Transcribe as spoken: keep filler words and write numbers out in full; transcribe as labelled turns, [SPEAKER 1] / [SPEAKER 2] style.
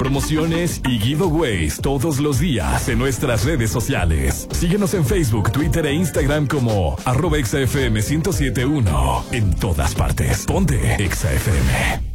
[SPEAKER 1] promociones y giveaways todos los días en nuestras redes sociales. Síguenos en Facebook, Twitter e Instagram como arroba Exa F M ciento siete punto uno. En todas partes. Ponte Exa F M.